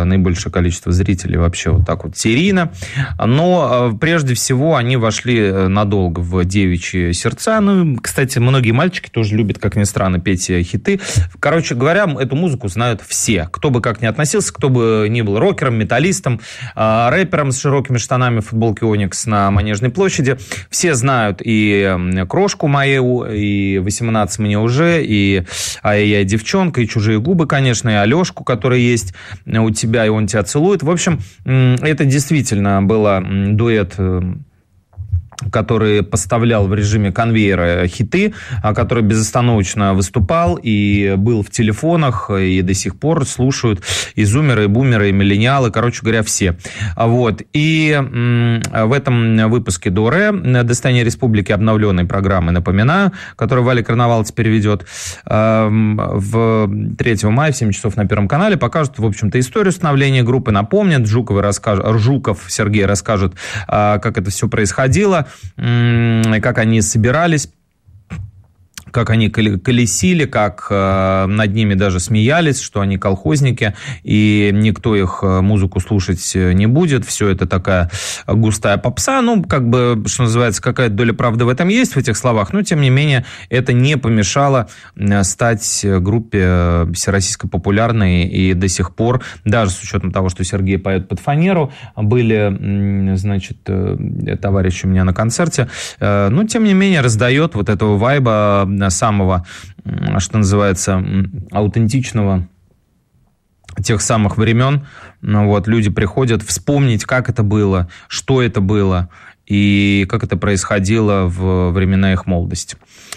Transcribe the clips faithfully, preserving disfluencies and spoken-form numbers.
наибольшее количество зрителей вообще вот так вот серийно. Но прежде всего они вошли надолго в девичьи сердца. Ну, кстати, многие мальчики тоже любят, как ни странно, петь хиты. Короче говоря, эту музыку знают все. Кто бы как ни относился, кто бы ни был рокером, металлистом, рэпером с широкими штанами в футболке «Оникс» на Манежной площади. Все знают и «Крошку мою», и «восемнадцать мне уже», и «Ай-яй, девчонка», и «Чужие губы», конечно, и Алешку, который есть у тебя, и он тебя целует. В общем, это действительно был дуэт, который поставлял в режиме конвейера хиты, который безостановочно выступал и был в телефонах, и до сих пор слушают и зумеры, и бумеры, и миллениалы, короче говоря, все. Вот. И в этом выпуске Дуре «Достояние республики» обновленной программы, напоминаю, которую Валя Карнавал теперь ведет, в третьего мая в семь часов на Первом канале покажут, в общем-то, историю становления группы, напомнят, Жуков, расскажет, Жуков Сергей расскажет, как это все происходило, как они собирались, как они колесили, как э, над ними даже смеялись, что они колхозники, и никто их музыку слушать не будет. Все это такая густая попса. Ну, как бы, что называется, какая-то доля правды в этом есть, в этих словах, но, тем не менее, это не помешало стать группе всероссийско популярной, и до сих пор, даже с учетом того, что Сергей поет под фанеру, были, значит, товарищи у меня на концерте, но, тем не менее, раздает вот этого вайба самого, что называется, аутентичного тех самых времен. Ну, вот, люди приходят вспомнить, как это было, что это было и как это происходило в времена их молодости.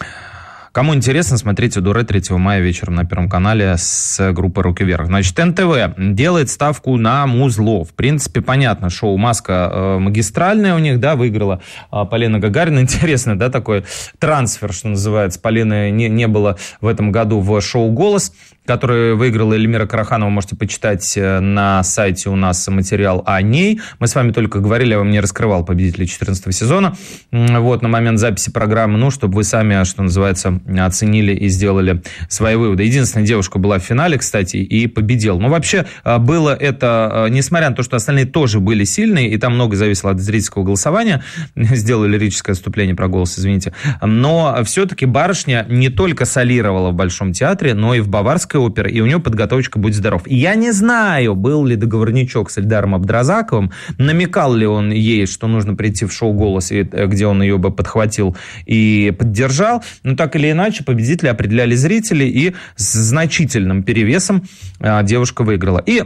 Кому интересно, смотрите Дуре третьего мая вечером на Первом канале с группой «Руки вверх». Значит, эн тэ вэ делает ставку на музло. В принципе, понятно, шоу «Маска» э, магистральное у них, да, выиграла э, Полина Гагарина. Интересно, да, такой трансфер, что называется. Полины не, не было в этом году в шоу «Голос», который выиграла Эльмира Караханова. Можете почитать на сайте у нас материал о ней. Мы с вами только говорили, я вам не раскрывал победителей четырнадцатого сезона. Вот, на момент записи программы, ну, чтобы вы сами, что называется, оценили и сделали свои выводы. Единственная девушка была в финале, кстати, и победила. Но вообще было это, несмотря на то, что остальные тоже были сильные, и там много зависело от зрительского голосования, сделали лирическое отступление про голос, извините, но все-таки барышня не только солировала в Большом театре, но и в Баварской оперы, и у него подготовочка «Будь здоров». И я не знаю, был ли договорничок с Эльдаром Абдразаковым, намекал ли он ей, что нужно прийти в шоу «Голос», где он ее бы подхватил и поддержал, но так или иначе победители определяли зрители, и с значительным перевесом девушка выиграла. И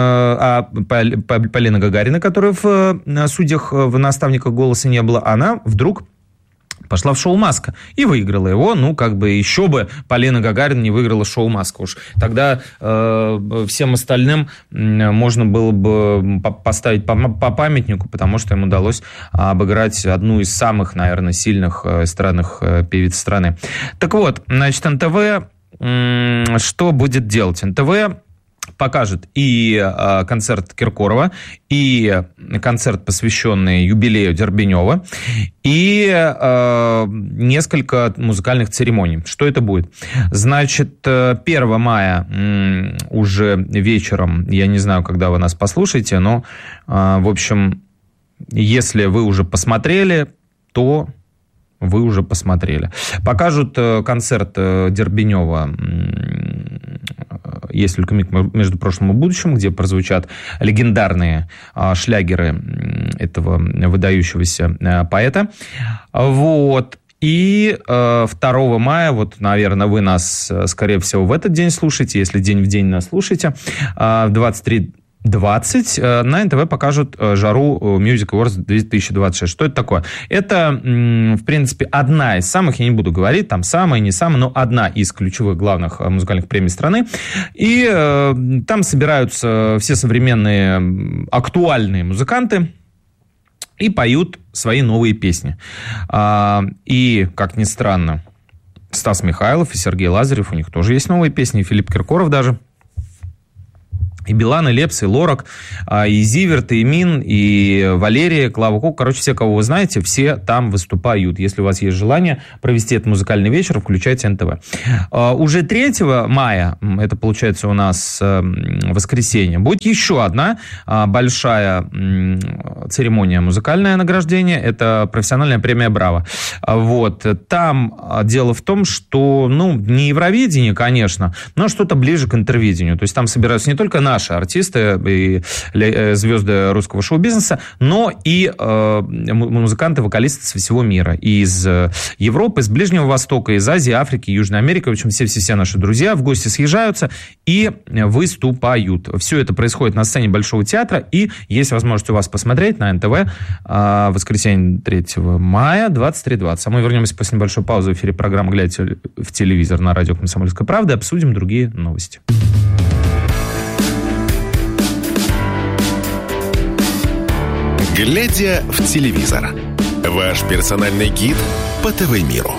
а Полина Гагарина, которая в судьях, в наставниках «Голоса» не было, она вдруг пошла в шоу «Маска» и выиграла его. Ну, как бы еще бы Полина Гагарина не выиграла шоу «Маска». Уж тогда э, всем остальным можно было бы поставить по, по памятнику, потому что им удалось обыграть одну из самых, наверное, сильных эстрадных певиц страны. Так вот, значит, эн тэ вэ э, что будет делать? эн тэ вэ покажет и э, концерт Киркорова, и концерт, посвященный юбилею Дербенева, и э, несколько музыкальных церемоний. Что это будет? Значит, первого мая м, уже вечером, я не знаю, когда вы нас послушаете, но, э, в общем, если вы уже посмотрели, то вы уже посмотрели. Покажут э, концерт э, Дербенева «Есть только миг между прошлым и будущим», где прозвучат легендарные а, шлягеры этого выдающегося а, поэта. Вот. И э, второго мая, вот, наверное, вы нас, скорее всего, в этот день слушаете, если день в день нас слушаете, э, в двадцать три двадцать на эн тэ вэ покажут жару Music Awards две тысячи двадцать шесть. Что это такое? Это, в принципе, одна из самых, я не буду говорить, там самая, не самая, но одна из ключевых главных музыкальных премий страны. И э, там собираются все современные актуальные музыканты и поют свои новые песни. А, и, как ни странно, Стас Михайлов и Сергей Лазарев, у них тоже есть новые песни, и Филипп Киркоров даже. И Билан, и Лепс, и Лорак, и Зиверт, и Мин, и Валерия, Клава Кока. Короче, все, кого вы знаете, все там выступают. Если у вас есть желание провести этот музыкальный вечер, включайте эн тэ вэ. Уже третьего мая, это получается у нас воскресенье, будет еще одна большая церемония музыкальное награждение. Это профессиональная премия «Браво». Вот. Там дело в том, что, ну, не Евровидение, конечно, но что-то ближе к интервидению. То есть там собираются не только наши наши артисты и звезды русского шоу-бизнеса, но и э, музыканты, вокалисты со всего мира. И из Европы, из Ближнего Востока, из Азии, Африки, Южной Америки. В общем, все-все-все наши друзья в гости съезжаются и выступают. Все это происходит на сцене Большого театра, и есть возможность у вас посмотреть на эн тэ вэ э, воскресенье третьего мая двадцать три двадцать. А мы вернемся после небольшой паузы в эфире программы «Глядя в телевизор» на радио «Комсомольская правда» и обсудим другие новости. «Глядя в телевизор» – ваш персональный гид по ТВ-миру.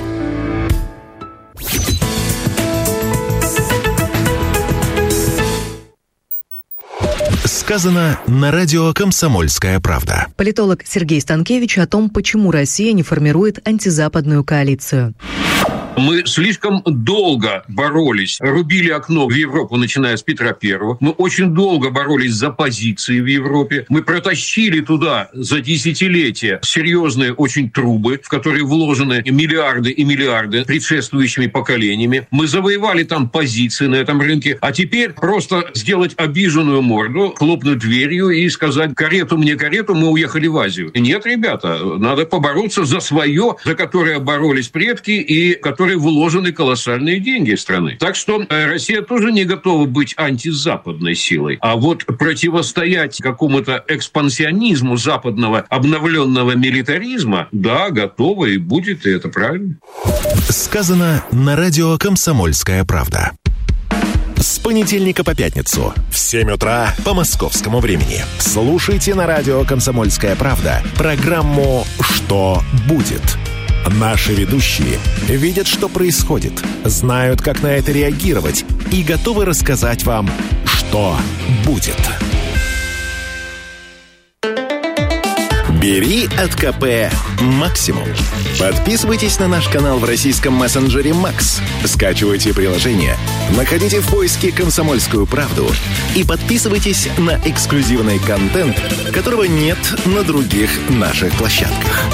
Сказано на радио «Комсомольская правда». Политолог Сергей Станкевич о том, почему Россия не формирует антизападную коалицию. Мы слишком долго боролись, рубили окно в Европу, начиная с Петра Первого. Мы очень долго боролись за позиции в Европе. Мы протащили туда за десятилетия серьезные очень трубы, в которые вложены миллиарды и миллиарды предшествующими поколениями. Мы завоевали там позиции на этом рынке. А теперь просто сделать обиженную морду, хлопнуть дверью и сказать: карету мне, карету, мы уехали в Азию. Нет, ребята, надо побороться за свое, за которое боролись предки и которое которые вложены колоссальные деньги страны. Так что Россия тоже не готова быть антизападной силой. А вот противостоять какому-то экспансионизму западного обновленного милитаризма, да, готова и будет, и это правильно. Сказано на радио «Комсомольская правда». С понедельника по пятницу в семь утра по московскому времени. Слушайте на радио «Комсомольская правда» программу «Что будет?». Наши ведущие видят, что происходит, знают, как на это реагировать и готовы рассказать вам, что будет. Бери от ка пэ максимум. Подписывайтесь на наш канал в российском мессенджере Макс. Скачивайте приложение, находите в поиске «Комсомольскую правду» и подписывайтесь на эксклюзивный контент, которого нет на других наших площадках.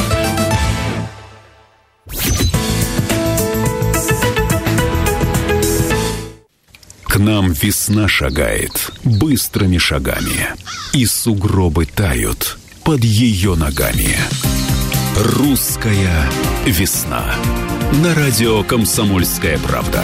К нам весна шагает быстрыми шагами, и сугробы тают под ее ногами. Русская весна. На радио «Комсомольская правда».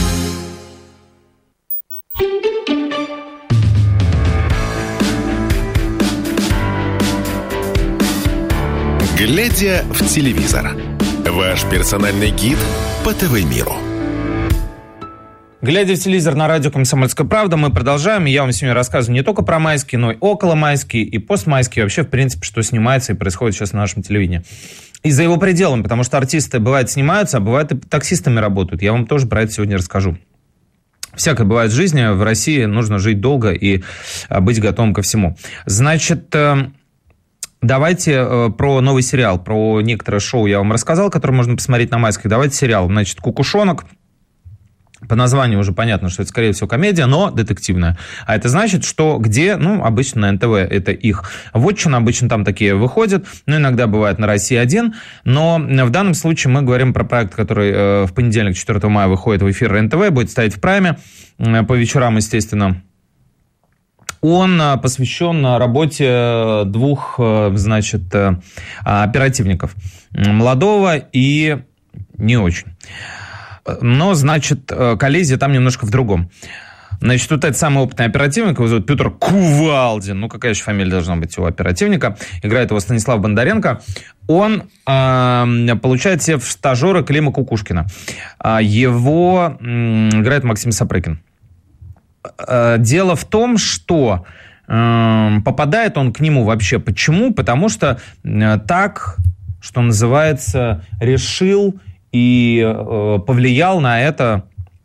Глядя в телевизор. Ваш персональный гид по ТВ-миру. Глядя в телевизор на радио «Комсомольская правда», мы продолжаем. И я вам сегодня рассказываю не только про майские, но и околомайские, и постмайские. Вообще, в принципе, что снимается и происходит сейчас на нашем телевидении. И за его пределами, потому что артисты, бывает, снимаются, а бывает, и таксистами работают. Я вам тоже про это сегодня расскажу. Всякое бывает в жизни. В России нужно жить долго и быть готовым ко всему. Значит, давайте про новый сериал. Про некоторое шоу я вам рассказал, которое можно посмотреть на майских. Давайте сериал. Значит, «Кукушонок». По названию уже понятно, что это, скорее всего, комедия, но детективная. А это значит, что где, ну, обычно на эн тэ вэ это их вотчина, обычно там такие выходят, ну, иногда бывает на России один, но в данном случае мы говорим про проект, который э, в понедельник, четвёртого мая, выходит в эфир эн тэ вэ, будет стоять в прайме э, по вечерам, естественно. Он посвящен работе двух, значит, оперативников, молодого и не очень. Но, значит, коллизия там немножко в другом. Значит, вот этот самый опытный оперативник, его зовут Петр Кувалдин, ну, какая еще фамилия должна быть у оперативника, играет его Станислав Бондаренко, он э, получает себе в стажера Клима Кукушкина. Его э, играет Максим Сапрыкин. Э, дело в том, что э, попадает он к нему вообще почему? Потому что э, так, что называется, решил и э, повлиял на это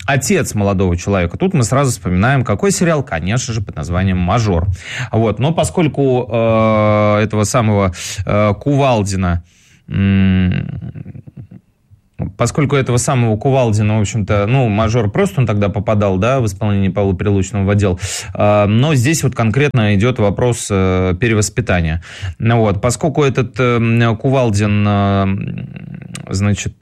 отец молодого человека. Тут мы сразу вспоминаем, какой сериал, конечно же, под названием «Мажор». Вот. Но поскольку э, этого самого э, Кувалдина... Э, Поскольку этого самого Кувалдина, в общем-то, ну, «Мажор» просто он тогда попадал, да, в исполнении Павла Прилучного в отдел, но здесь вот конкретно идет вопрос перевоспитания. Вот. Поскольку этот Кувалдин, значит,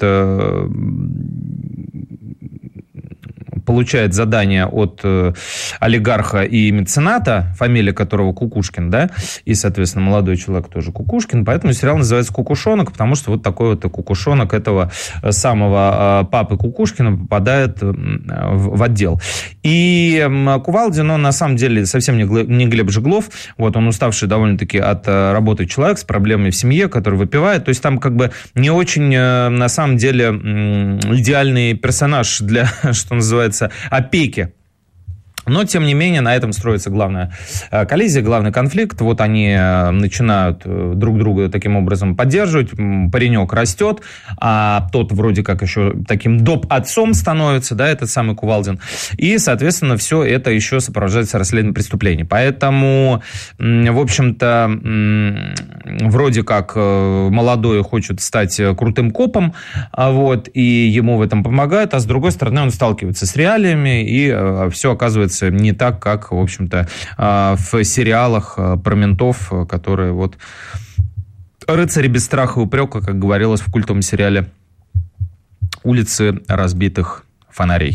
получает задание от э, олигарха и мецената, фамилия которого Кукушкин, да, и, соответственно, молодой человек тоже Кукушкин, поэтому сериал называется «Кукушонок», потому что вот такой вот Кукушонок этого самого э, папы Кукушкина попадает э, в, в отдел. И э, Кувалдин, он на самом деле совсем не, Глеб, не Глеб Жеглов, вот он уставший довольно-таки от э, работы человек с проблемами в семье, который выпивает, то есть там как бы не очень, э, на самом деле, э, идеальный персонаж для, что называется, опеки. Но, тем не менее, на этом строится главная коллизия, главный конфликт. Вот они начинают друг друга таким образом поддерживать. Паренек растет, а тот вроде как еще таким доп-отцом становится, да, этот самый Кувалдин. И, соответственно, все это еще сопровождается расследованием преступлений. Поэтому, в общем-то, вроде как молодой хочет стать крутым копом, вот, и ему в этом помогают, а с другой стороны он сталкивается с реалиями, и все оказывается не так, как, в общем-то, в сериалах про ментов, которые вот «Рыцари без страха и упрека», как говорилось в культовом сериале «Улицы разбитых фонарей».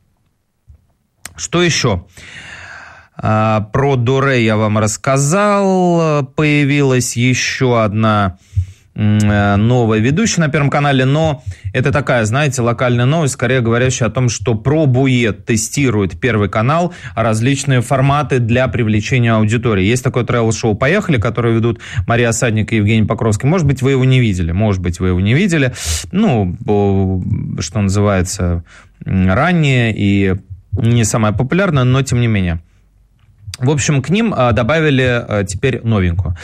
Что еще? Про Доре я вам рассказал. Появилась еще одна новая ведущая на Первом канале, но это такая, знаете, локальная новость, скорее говорящая о том, что пробует, тестирует Первый канал различные форматы для привлечения аудитории. Есть такое тревел-шоу «Поехали», которое ведут Мария Осадник и Евгений Покровский. Может быть, вы его не видели, может быть, вы его не видели. Ну, что называется, раннее и не самое популярное, но тем не менее. В общем, к ним добавили теперь новенькую.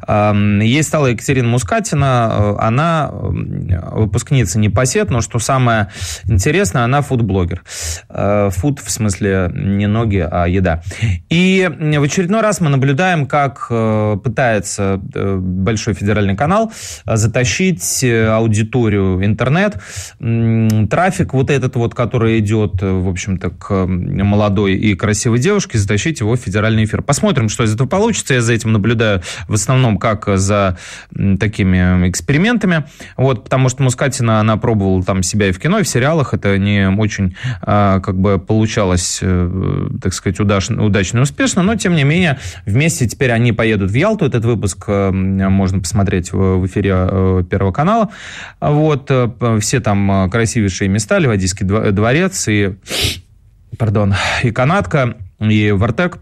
Ей стала Екатерина Мускатина. Она выпускница непосед, но что самое интересное, она фуд-блогер. Фуд в смысле не ноги, а еда. И в очередной раз мы наблюдаем, как пытается большой федеральный канал затащить аудиторию интернет. Трафик вот этот вот, который идет, в общем-то, к молодой и красивой девушке, затащить его в федеральный эфир. Посмотрим, что из этого получится. Я за этим наблюдаю в основном как за такими экспериментами. Вот, потому что Мускатина, она пробовала там себя и в кино, и в сериалах. Это не очень как бы получалось, так сказать, удачно, удачно и успешно, но, тем не менее, вместе теперь они поедут в Ялту. Этот выпуск можно посмотреть в эфире Первого канала. Вот, все там красивейшие места, Ливадийский дворец, и, пардон, и канатка, и Вартек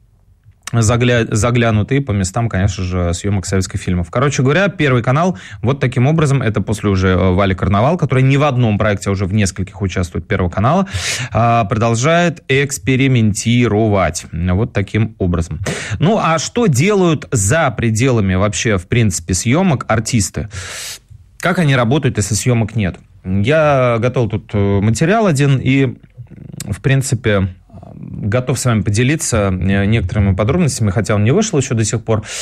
загля... заглянуты по местам, конечно же, съемок советских фильмов. Короче говоря, Первый канал вот таким образом, это после уже Вали Карнавал, которая не в одном проекте, а уже в нескольких участвует Первого канала, продолжает экспериментировать вот таким образом. Ну, а что делают за пределами вообще, в принципе, съемок артисты? Как они работают, если съемок нет? Я готовил тут материал один и, в принципе, готов с вами поделиться некоторыми подробностями, хотя он не вышел еще до сих пор,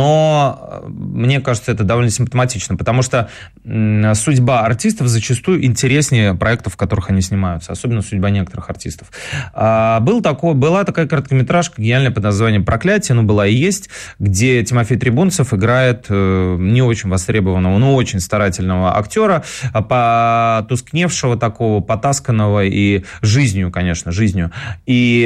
но мне кажется, это довольно симптоматично, потому что судьба артистов зачастую интереснее проектов, в которых они снимаются, особенно судьба некоторых артистов. Был такой, была такая короткометражка гениальная под названием «Проклятие», ну, была и есть, где Тимофей Трибунцев играет не очень востребованного, но очень старательного актера, потускневшего такого, потасканного и жизнью, конечно, жизнью, и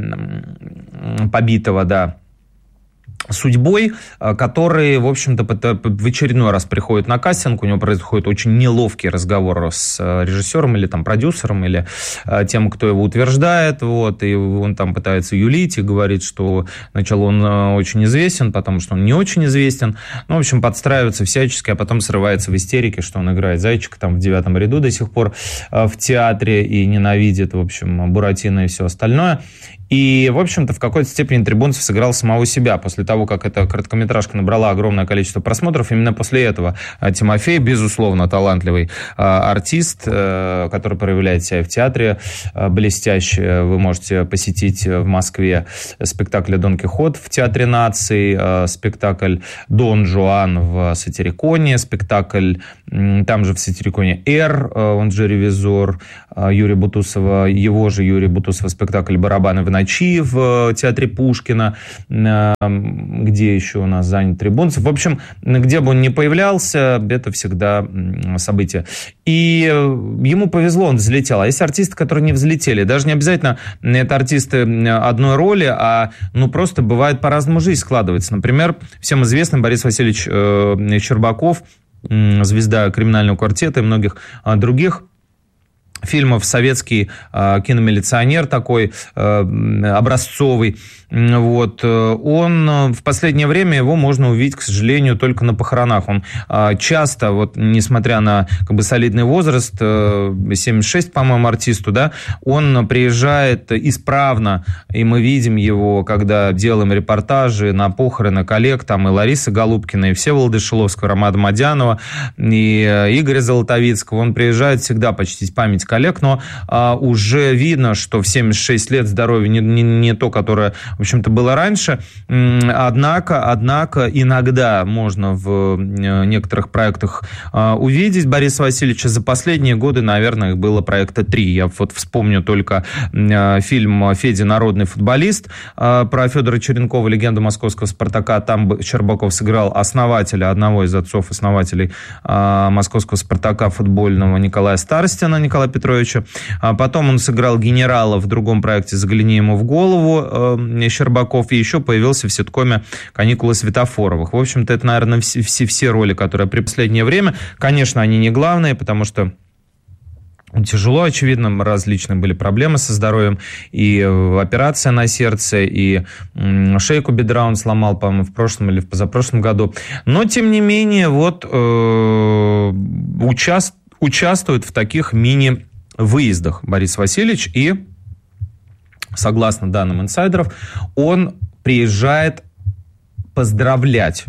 побитого, да, судьбой, который, в общем-то, в очередной раз приходит на кастинг, у него происходит очень неловкий разговор с режиссером или там продюсером, или тем, кто его утверждает, вот, и он там пытается юлить и говорит, что сначала он очень известен, потому что он не очень известен, ну, в общем, подстраивается всячески, а потом срывается в истерике, что он играет зайчика там в девятом ряду до сих пор в театре и ненавидит, в общем, Буратино и все остальное. И, в общем-то, в какой-то степени Трибунцев сыграл самого себя. После того, как эта короткометражка набрала огромное количество просмотров, именно после этого Тимофей, безусловно, талантливый артист, который проявляет себя в театре блестяще. Вы можете посетить в Москве спектакль «Дон Кихот» в Театре наций, спектакль «Дон Жуан» в Сатириконе, спектакль там же в Сатириконе «Р», он же «Ревизор» Юрия Бутусова, его же Юрия Бутусова спектакль «Барабаны в ночи» в Театре Пушкина, где еще у нас занят Трибунцев. В общем, где бы он ни появлялся, это всегда событие. И ему повезло, он взлетел. А есть артисты, которые не взлетели. Даже не обязательно это артисты одной роли, а ну просто бывает по-разному жизнь складывается. Например, всем известный Борис Васильевич Щербаков, звезда «Криминального квартета» и многих других фильмов, советский э, киномилиционер такой э, образцовый. Вот. Он в последнее время, его можно увидеть, к сожалению, только на похоронах. Он э, часто, вот, несмотря на как бы солидный возраст, э, семьдесят шесть, по-моему, артисту, да, он приезжает исправно, и мы видим его, когда делаем репортажи на похороны коллег, там и Ларисы Голубкина, и Всеволода Шиловского, Романа Мадянова, и Игоря Золотовицкого. Он приезжает всегда почтить память коллег, но а, уже видно, что в семьдесят шесть лет здоровье не, не, не то, которое, в общем-то, было раньше. Однако, однако иногда можно в некоторых проектах а, увидеть Бориса Васильевича. За последние годы, наверное, их было проекта три. Я вот вспомню только а, фильм «Федя, народный футболист» а, про Федора Черенкова, легенду московского «Спартака». Там Щербаков сыграл основателя, одного из отцов-основателей а, московского «Спартака» футбольного Николая Старостина, Николая Петровича. А потом он сыграл генерала в другом проекте «Загляни ему в голову» э, Щербаков, и еще появился в ситкоме «Каникулы Светофоровых». В общем-то, это, наверное, все, все, все роли, которые при последнее время. Конечно, они не главные, потому что тяжело, очевидно, различные были проблемы со здоровьем, и операция на сердце, и шейку бедра он сломал, по-моему, в прошлом или в позапрошлом году. Но, тем не менее, вот э, участ, участвует в таких мини-выездах Борис Васильевич, и, согласно данным инсайдеров, он приезжает поздравлять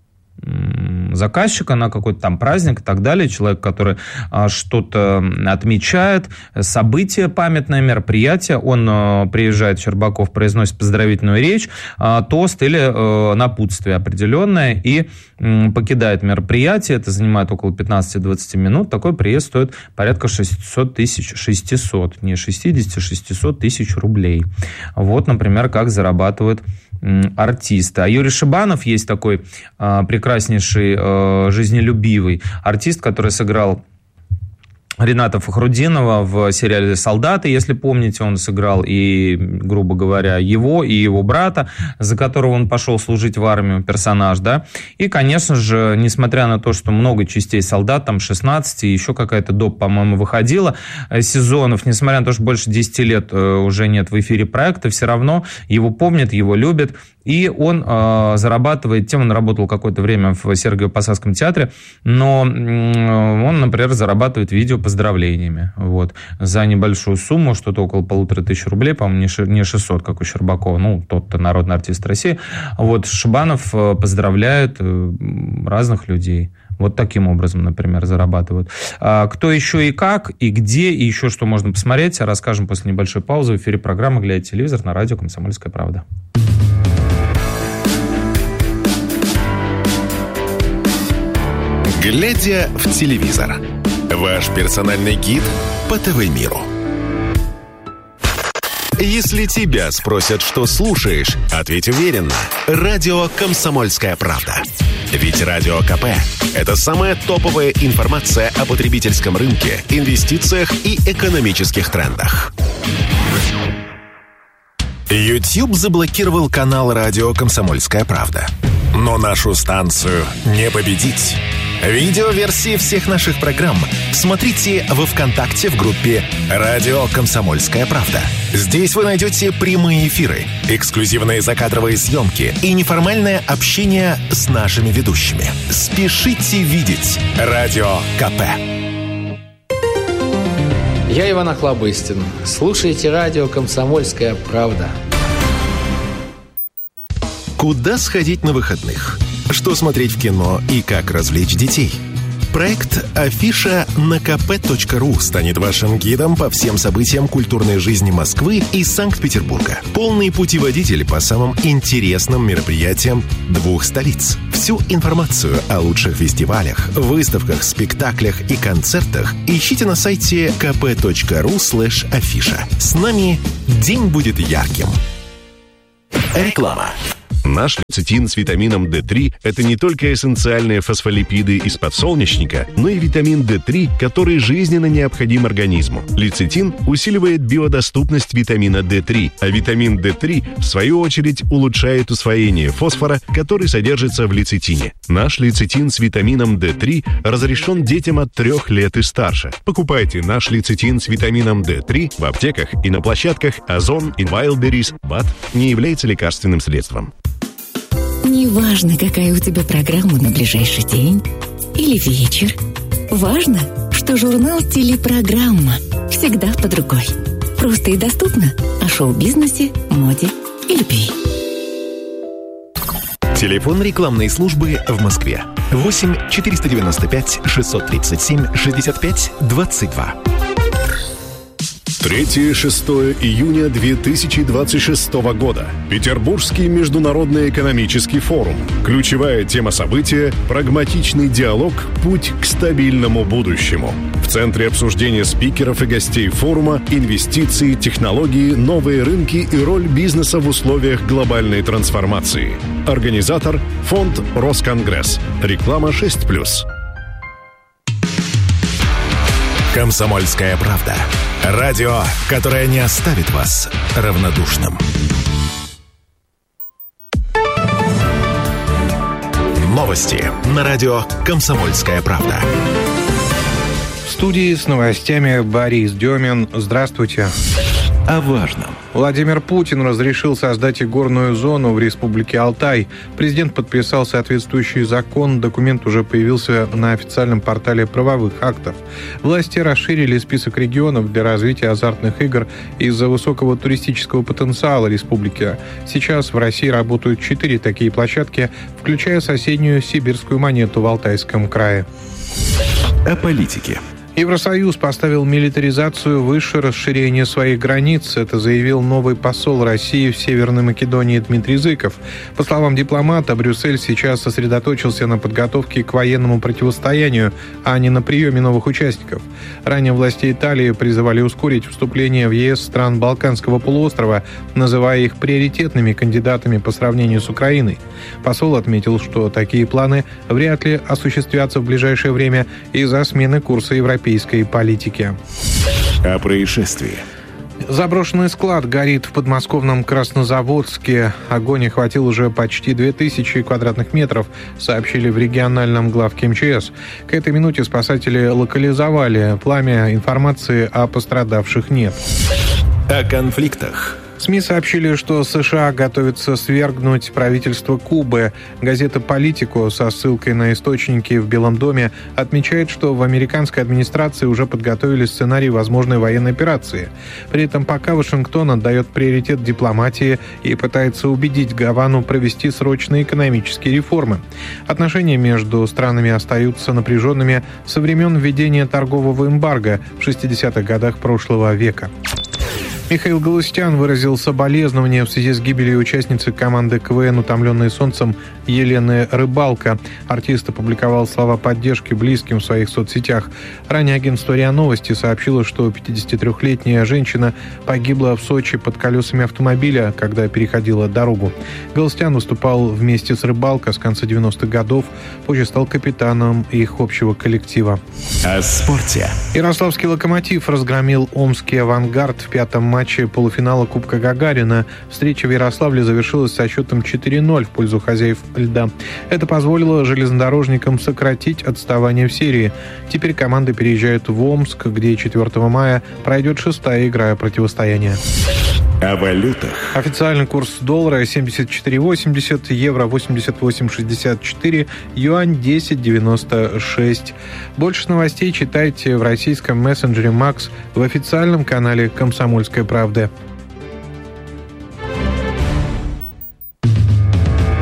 заказчика на какой-то там праздник и так далее, человек, который а, что-то отмечает, событие, памятное мероприятие, он а, приезжает, Щербаков произносит поздравительную речь, а, тост или а, напутствие определенное, и м, покидает мероприятие, это занимает около пятнадцать-двадцать минут, такой приезд стоит порядка шестьсот тысяч, шестьсот, не шестьдесят, шестьсот тысяч рублей. Вот, например, как зарабатывают артиста. А Юрий Шибанов есть такой а, прекраснейший, а, жизнелюбивый артист, который сыграл Рената Фахрудинова в сериале «Солдаты», если помните, он сыграл и, грубо говоря, его, и его брата, за которого он пошел служить в армию, персонаж, да. И, конечно же, несмотря на то, что много частей «Солдат», там шестнадцать, и еще какая-то доп, по-моему, выходила, сезонов, несмотря на то, что больше десять лет уже нет в эфире проекта, все равно его помнят, его любят. И он э, зарабатывает тем, он работал какое-то время в Сергиево-Посадском театре, но э, он, например, зарабатывает видео поздравлениями. Вот, за небольшую сумму, что-то около полутора тысяч рублей, по-моему, не шестьсот, как у Щербакова, ну, тот-то народный артист России. Вот, Шибанов поздравляет э, разных людей. Вот таким образом, например, зарабатывают. А кто еще и как, и где, и еще что можно посмотреть, расскажем после небольшой паузы. В эфире программы «Глядя телевизор» на радио «Комсомольская правда». «Глядя в телевизор» – ваш персональный гид по ТВ-миру. Если тебя спросят, что слушаешь, ответь уверенно. Радио «Комсомольская правда». Ведь Радио КП – это самая топовая информация о потребительском рынке, инвестициях и экономических трендах. YouTube заблокировал канал «Радио Комсомольская правда». Но нашу станцию не победить. Видеоверсии всех наших программ смотрите во ВКонтакте в группе «Радио Комсомольская правда». Здесь вы найдете прямые эфиры, эксклюзивные закадровые съемки и неформальное общение с нашими ведущими. Спешите видеть Радио КП. Я Иван Охлобыстин. Слушайте радио «Комсомольская правда». Куда сходить на выходных? Что смотреть в кино и как развлечь детей? Проект «Афиша» на ка пэ точка ру станет вашим гидом по всем событиям культурной жизни Москвы и Санкт-Петербурга. Полный путеводитель по самым интересным мероприятиям двух столиц. Всю информацию о лучших фестивалях, выставках, спектаклях и концертах ищите на сайте ка пэ точка ру слэш афиша. С нами день будет ярким. Реклама. Наш лецитин с витамином дэ три – это не только эссенциальные фосфолипиды из подсолнечника, но и витамин дэ три, который жизненно необходим организму. Лецитин усиливает биодоступность витамина дэ три, а витамин дэ три, в свою очередь, улучшает усвоение фосфора, который содержится в лецитине. Наш лецитин с витамином дэ три разрешен детям от трех лет и старше. Покупайте наш лецитин с витамином дэ три в аптеках и на площадках Озон и Wildberries. БАД не является лекарственным средством. Неважно, какая у тебя программа на ближайший день или вечер. Важно, что журнал «Телепрограмма» всегда под рукой. Просто и доступно о шоу-бизнесе, моде и любви. Телефон рекламной службы в Москве. восемь четыреста девяносто пять шестьсот тридцать семь шестьдесят пять двадцать два. третьего-шестого июня две тысячи двадцать шестого года. Петербургский международный экономический форум. Ключевая тема события – прагматичный диалог «Путь к стабильному будущему». В центре обсуждения спикеров и гостей форума инвестиции, технологии, новые рынки и роль бизнеса в условиях глобальной трансформации. Организатор – фонд «Росконгресс». Реклама шесть плюс. «Комсомольская правда». Радио, которое не оставит вас равнодушным. Новости на радио «Комсомольская правда». В студии с новостями Борис Демин. Здравствуйте. О важном. Владимир Путин разрешил создать игорную зону в Республике Алтай. Президент подписал соответствующий закон. Документ уже появился на официальном портале правовых актов. Власти расширили список регионов для развития азартных игр из-за высокого туристического потенциала республики. Сейчас в России работают четыре такие площадки, включая соседнюю сибирскую монету в Алтайском крае. О политике. Евросоюз поставил милитаризацию выше расширения своих границ. Это заявил новый посол России в Северной Македонии Дмитрий Зыков. По словам дипломата, Брюссель сейчас сосредоточился на подготовке к военному противостоянию, а не на приеме новых участников. Ранее власти Италии призывали ускорить вступление в е эс стран Балканского полуострова, называя их приоритетными кандидатами по сравнению с Украиной. Посол отметил, что такие планы вряд ли осуществятся в ближайшее время из-за смены курса европейской политики. О происшествии. Заброшенный склад горит в подмосковном Краснозаводске. Огонь охватил уже почти две тысячи квадратных метров, сообщили в региональном главке эм че эс. К этой минуте спасатели локализовали пламя. Информации о пострадавших нет. О конфликтах. СМИ сообщили, что США готовятся свергнуть правительство Кубы. Газета «Политико» со ссылкой на источники в Белом доме отмечает, что в американской администрации уже подготовили сценарий возможной военной операции. При этом пока Вашингтон отдает приоритет дипломатии и пытается убедить Гавану провести срочные экономические реформы. Отношения между странами остаются напряженными со времен введения торгового эмбарго в шестидесятых годах прошлого века. Михаил Галустян выразил соболезнования в связи с гибелью участницы команды ка вэ эн «Утомленные солнцем» Елены Рыбалко. Артист опубликовал слова поддержки близким в своих соцсетях. Ранее агентство РИА Новости сообщило, что пятидесятитрёхлетняя женщина погибла в Сочи под колесами автомобиля, когда переходила дорогу. Галустян выступал вместе с Рыбалко с конца девяностых годов, позже стал капитаном их общего коллектива. О спорте. Ярославский «Локомотив» разгромил омский «Авангард» в пятом матче полуфинала Кубка Гагарина. Встреча в Ярославле завершилась со счетом четыре ноль в пользу хозяев льда. Это позволило железнодорожникам сократить отставание в серии. Теперь команды переезжают в Омск, где четвёртого мая пройдет шестая игра противостояния. О валютах. Официальный курс доллара семьдесят четыре восемьдесят, евро восемьдесят восемь шестьдесят четыре, юань десять девяносто шесть. Больше новостей читайте в российском мессенджере Макс в официальном канале «Комсомольская правда».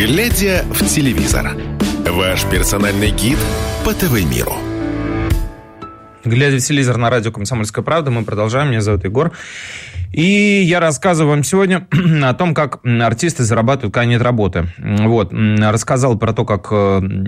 «Глядя в телевизор». Ваш персональный гид по ТВ-миру. Глядя в телевизор на радио «Комсомольская правда», мы продолжаем. Меня зовут Егор. И я рассказываю вам сегодня о том, как артисты зарабатывают, когда нет работы. Вот. Рассказал про то, как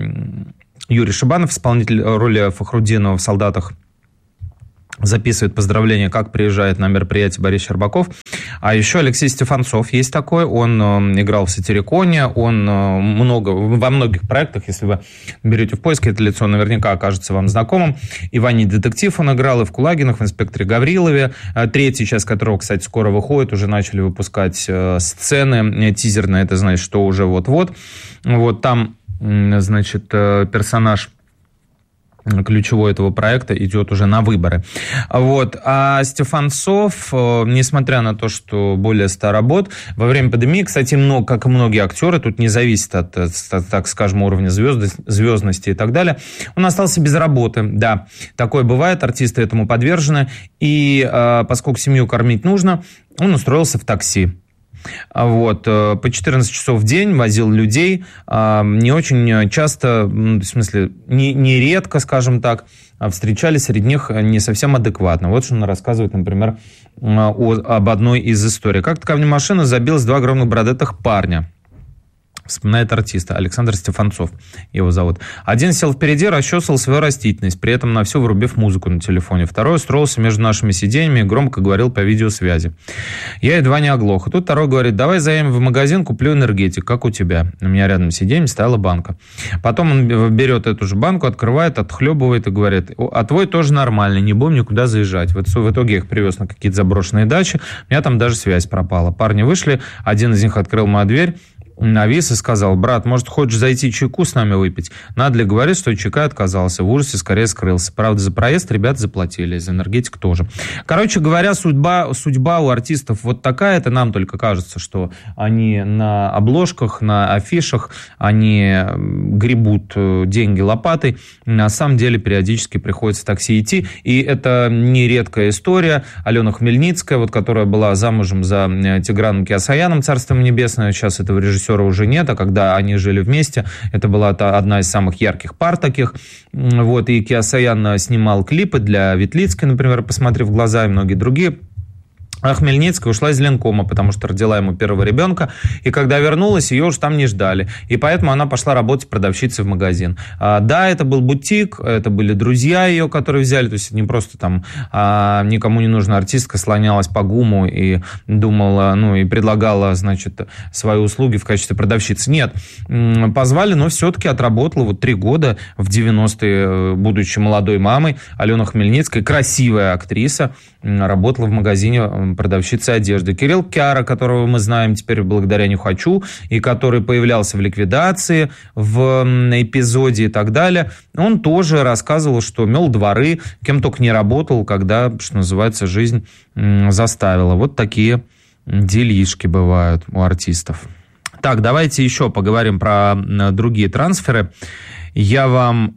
Юрий Шибанов, исполнитель роли Фахруддинова в «Солдатах», записывает поздравления, как приезжает на мероприятие Борис Щербаков. А еще Алексей Стефанцов есть такой. Он э, играл в «Сатириконе». Он э, много, во многих проектах, если вы берете в поиск, это лицо наверняка окажется вам знакомым. «Иване детектив» он играл, и в «Кулагинах», в «Инспекторе Гаврилове». Третья часть которого, кстати, скоро выходит. Уже начали выпускать э, сцены тизерные. Это значит, что уже вот-вот. Вот там, значит, э, персонаж ключевой этого проекта идет уже на выборы. Вот. А Стефанцов, несмотря на то, что более ста работ, во время пандемии, кстати, много, как и многие актеры, тут не зависит от, так скажем, уровня звезд, звездности и так далее, он остался без работы. Да, такое бывает, артисты этому подвержены. И поскольку семью кормить нужно, он устроился в такси. Вот, по четырнадцать часов в день возил людей, не очень часто, в смысле, не, не редко, скажем так, встречались среди них не совсем адекватно. Вот что он рассказывает, например, о, об одной из историй. Как-то ко мне машина забилась два огромных бородатых парня. Вспоминает артиста Александр Стефанцов, его зовут. Один сел впереди, расчесывал свою растительность, при этом на все врубив музыку на телефоне. Второй устроился между нашими сиденьями и громко говорил по видеосвязи. Я едва не оглох. И тут второй говорит: давай заедем в магазин, куплю энергетик, как у тебя. У меня рядом с сиденьем стояла банка. Потом он берет эту же банку, открывает, отхлебывает и говорит: а твой тоже нормальный, не будем никуда заезжать. В итоге я их привез на какие-то заброшенные дачи, у меня там даже связь пропала. Парни вышли, один из них открыл мою дверь, навис и сказал: брат, может, хочешь зайти чайку с нами выпить? Надо ли говорить, что чайка отказался? В ужасе скорее скрылся. Правда, за проезд ребята заплатили, за энергетик тоже. Короче говоря, судьба, судьба у артистов вот такая. Это нам только кажется, что они на обложках, на афишах, они гребут деньги лопатой. На самом деле периодически приходится в такси идти. И это не редкая история. Алена Хмельницкая, вот, которая была замужем за Тиграном Кеосаяном, царство ему небесное, сейчас этого режиссера уже нет, а когда они жили вместе, это была одна из самых ярких пар таких. Вот, и Кеосаян снимал клипы для Ветлицкой, например, «Посмотри в глаза», и многие другие. А Хмельницкая ушла из Ленкома, потому что родила ему первого ребенка, и когда вернулась, ее уж там не ждали. И поэтому она пошла работать продавщицей в магазин. А, да, это был бутик, это были друзья ее, которые взяли, то есть не просто там а, никому не нужная артистка слонялась по ГУМу и думала, ну, и предлагала, значит, свои услуги в качестве продавщицы. Нет, позвали, но все-таки отработала вот три года в девяностые, будучи молодой мамой. Алена Хмельницкая, красивая актриса, работала в магазине продавщицы одежды. Кирилл Кяра, которого мы знаем теперь благодаря «Нюхачу», и который появлялся в «Ликвидации», в эпизоде и так далее, он тоже рассказывал, что мел дворы, кем только не работал, когда, что называется, жизнь заставила. Вот такие делишки бывают у артистов. Так, давайте еще поговорим про другие трансферы. Я вам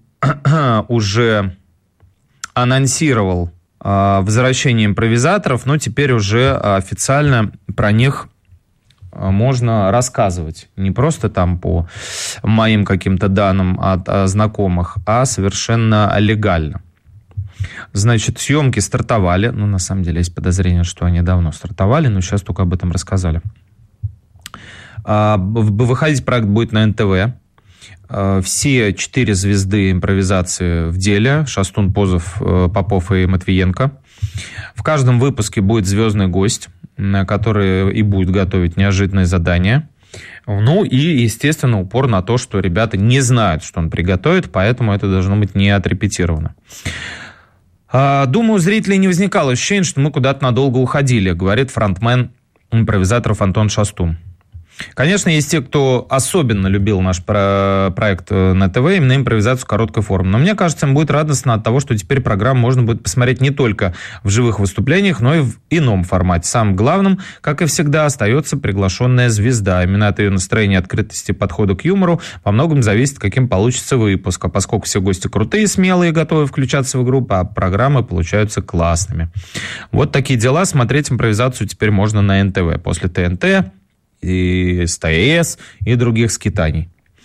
уже анонсировал возвращение импровизаторов, но теперь уже официально про них можно рассказывать. Не просто там по моим каким-то данным от знакомых, а совершенно легально. Значит, съемки стартовали. Ну, на самом деле, есть подозрение, что они давно стартовали, но сейчас только об этом рассказали. Выходить проект будет на эн тэ вэ. Все четыре звезды импровизации в деле: Шастун, Позов, Попов и Матвиенко. В каждом выпуске будет звездный гость, который и будет готовить неожиданные задания. Ну и, естественно, упор на то, что ребята не знают, что он приготовит, поэтому это должно быть не отрепетировано. Думаю, у зрителей не возникало ощущения, что мы куда-то надолго уходили, говорит фронтмен импровизаторов Антон Шастун. Конечно, есть те, кто особенно любил наш проект на ТВ, именно импровизацию короткой формы. Но мне кажется, им будет радостно от того, что теперь программу можно будет посмотреть не только в живых выступлениях, но и в ином формате. Самым главным, как и всегда, остается приглашенная звезда. Именно от ее настроения, открытости, подхода к юмору во многом зависит, каким получится выпуск. А поскольку все гости крутые, смелые, готовы включаться в игру, а программы получаются классными. Вот такие дела. Смотреть импровизацию теперь можно на эн тэ вэ. После тэ эн тэ и СТС, и других скитаний.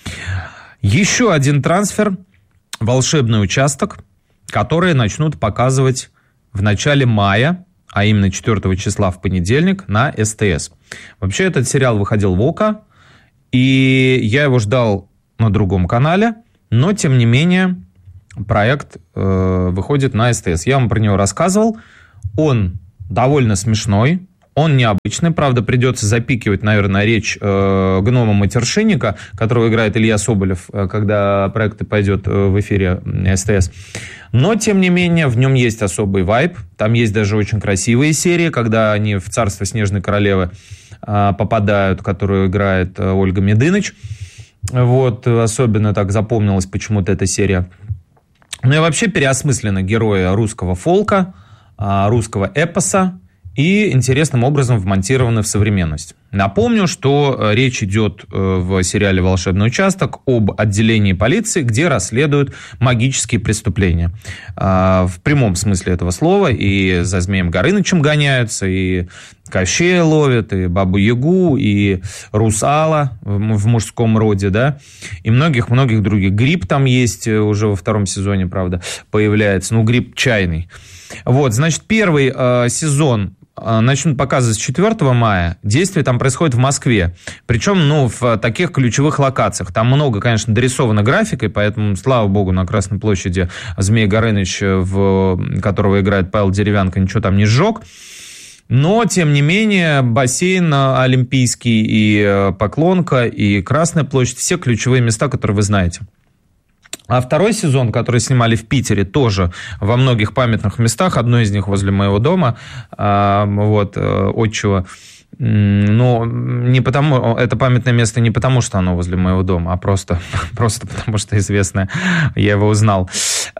Еще один трансфер, волшебный участок, который начнут показывать в начале мая, а именно четвёртого числа в понедельник на СТС. Вообще этот сериал выходил в ОКО, и я его ждал на другом канале, но тем не менее проект э, выходит на СТС. Я вам про него рассказывал. Он довольно смешной, он необычный. Правда, придется запикивать, наверное, речь э, гнома-матершинника, которого играет Илья Соболев, э, когда проект пойдет в эфире СТС. Но, тем не менее, в нем есть особый вайб. Там есть даже очень красивые серии, когда они в царство Снежной Королевы э, попадают, которую играет э, Ольга Медыныч. Вот, особенно так запомнилась почему-то эта серия. Ну и вообще переосмыслено герои русского фолка, русского эпоса и интересным образом вмонтированы в современность. Напомню, что речь идет в сериале «Волшебный участок» об отделении полиции, где расследуют магические преступления. В прямом смысле этого слова. И за Змеем Горынычем гоняются, и Кощея ловят, и Бабу-Ягу, и Русала в мужском роде, да, и многих-многих других. Гриб там есть уже во втором сезоне, правда, появляется. Ну, гриб чайный. Вот, значит, первый э, сезон начнут показывать с четвёртого мая. Действие там происходит в Москве. Причем, ну, в таких ключевых локациях. Там много, конечно, дорисовано графикой, поэтому, слава богу, на Красной площади Змей Горыныч, в которого играет Павел Деревянко, ничего там не сжег. Но, тем не менее, бассейн Олимпийский и Поклонка, и Красная площадь, все ключевые места, которые вы знаете. А второй сезон, который снимали в Питере, тоже во многих памятных местах, одно из них возле моего дома, вот, отчего. Но не потому, это памятное место не потому, что оно возле моего дома, а просто, просто потому, что известное, я его узнал.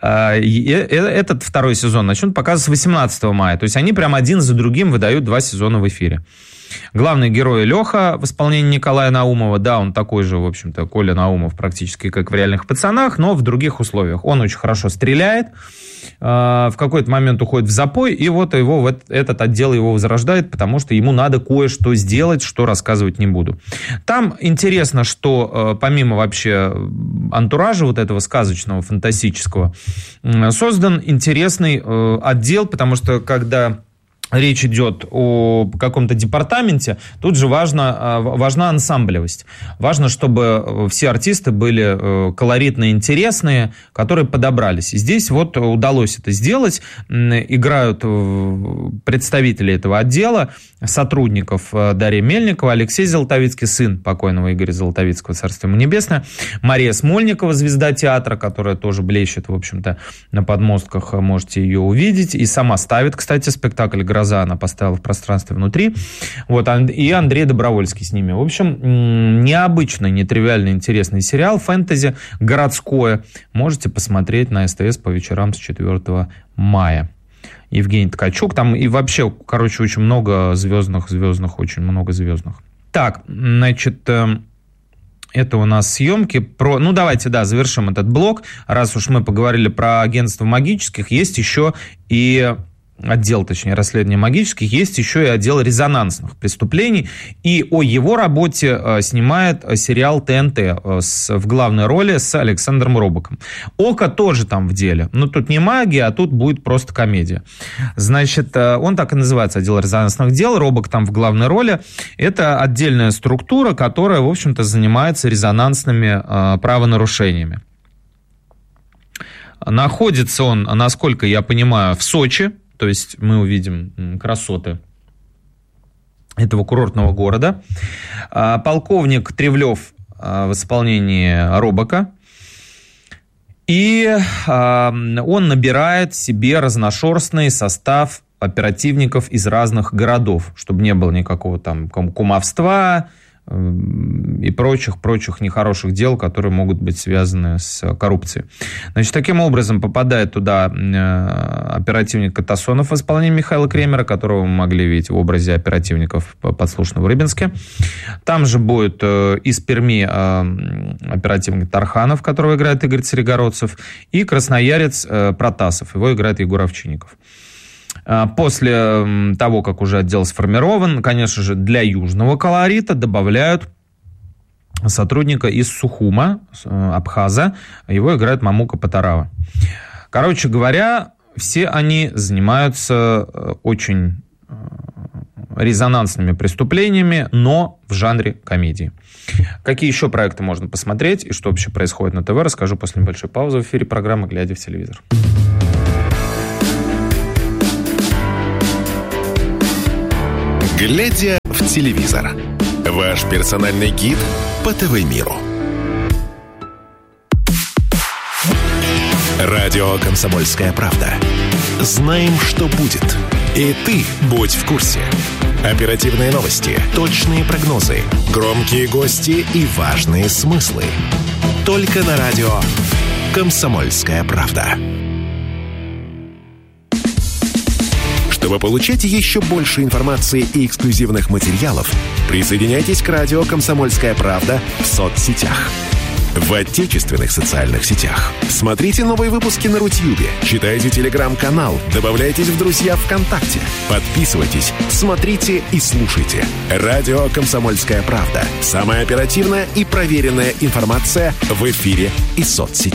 Этот второй сезон начнут показывать восемнадцатого мая, то есть они прям один за другим выдают два сезона в эфире. Главный герой Леха в исполнении Николая Наумова. Да, он такой же, в общем-то, Коля Наумов практически, как в «Реальных пацанах», но в других условиях. Он очень хорошо стреляет, в какой-то момент уходит в запой, и вот его, вот этот отдел его возрождает, потому что ему надо кое-что сделать, что рассказывать не буду. Там интересно, что помимо вообще антуража вот этого сказочного, фантастического, создан интересный отдел, потому что когда речь идет о каком-то департаменте, тут же важно, важна ансамблевость. Важно, чтобы все артисты были колоритные, интересные, которые подобрались. И здесь вот удалось это сделать. Играют представители этого отдела, сотрудников Дарья Мельникова, Алексей Золотовицкий, сын покойного Игоря Золотовицкого, царство ему небесное, Мария Смольникова, звезда театра, которая тоже блещет, в общем-то, на подмостках, можете ее увидеть. И сама ставит, кстати, спектакль «Гроза», она поставила в пространстве внутри. Вот, и Андрей Добровольский с ними. В общем, необычный, нетривиальный, интересный сериал, фэнтези, городское. Можете посмотреть на СТС по вечерам с четвёртого мая. Евгений Ткачук. Там и вообще, короче, очень много звездных, звездных, очень много звездных. Так, значит, это у нас съемки про... Ну, давайте, да, завершим этот блок. Раз уж мы поговорили про агентство магических, есть еще и... отдел, точнее, расследования магических, есть еще и отдел резонансных преступлений. И о его работе снимает сериал ТНТ с, в главной роли с Александром Робоком. Око тоже там в деле. Но тут не магия, а тут будет просто комедия. Значит, он так и называется, отдел резонансных дел. Робок там в главной роли. Это отдельная структура, которая, в общем-то, занимается резонансными э, правонарушениями. Находится он, насколько я понимаю, в Сочи. То есть мы увидим красоты этого курортного города. Полковник Тревлев в исполнении Робока. И он набирает себе разношерстный состав оперативников из разных городов, чтобы не было никакого там кумовства и прочих-прочих нехороших дел, которые могут быть связаны с коррупцией. Значит, таким образом попадает туда оперативник Катасонов в исполнении Михаила Кремера, которого мы могли видеть в образе оперативников подслушанного в Рыбинске. Там же будет из Перми оперативник Тарханов, которого играет Игорь Царегородцев, и красноярец Протасов, его играет Егор Овчинников. После того, как уже отдел сформирован, конечно же, для южного колорита добавляют сотрудника из Сухума, Абхаза. Его играет Мамука Патарава. Короче говоря, все они занимаются очень резонансными преступлениями, но в жанре комедии. Какие еще проекты можно посмотреть и что вообще происходит на ТВ, расскажу после небольшой паузы в эфире программы «Глядя в телевизор». «Глядя в телевизор» – ваш персональный гид по ТВ-миру. Радио «Комсомольская правда». Знаем, что будет. И ты будь в курсе. Оперативные новости, точные прогнозы, громкие гости и важные смыслы. Только на радио «Комсомольская правда». Чтобы получать еще больше информации и эксклюзивных материалов, присоединяйтесь к радио «Комсомольская правда» в соцсетях. В отечественных социальных сетях. Смотрите новые выпуски на Рутьюбе, читайте телеграм-канал, добавляйтесь в друзья ВКонтакте, подписывайтесь, смотрите и слушайте. Радио «Комсомольская правда». Самая оперативная и проверенная информация в эфире и соцсетях.